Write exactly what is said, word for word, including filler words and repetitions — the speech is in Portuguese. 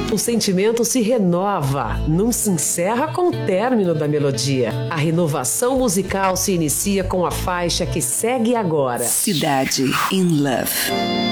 O sentimento se renova, não se encerra com o término da melodia. A renovação musical se inicia com a faixa que segue agora. Cidade in Love.